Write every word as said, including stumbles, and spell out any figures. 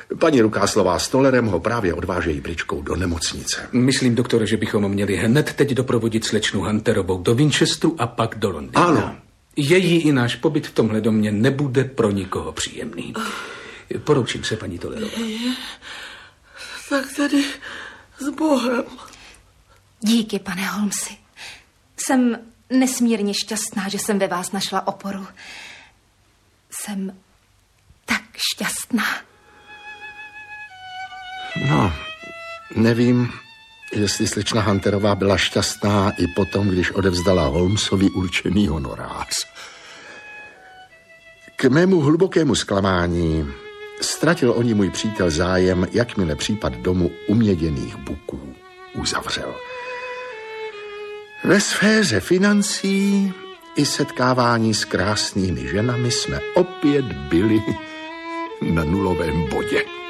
Paní Rukáslová s Tollerem ho právě odvážejí bričkou do nemocnice. Myslím, doktore, že bychom měli hned teď doprovodit slečnu Hunterovou do Winchesteru a pak do Londýna. Ano. Její i náš pobyt v tomhle domě nebude pro nikoho příjemný. Poroučím se, paní Tollerová. Tak tedy s Bohem. Díky, pane Holmesi. Jsem nesmírně šťastná, že jsem ve vás našla oporu. Jsem tak šťastná. No, nevím, jestli slečna Hunterová byla šťastná i potom, když odevzdala Holmesovi určený honorář. K mému hlubokému zklamání ztratil o ní můj přítel zájem, jakmile případ domu uměděných buků uzavřel. Ve sféře financí i setkávání s krásnými ženami jsme opět byli na nulovém bodě.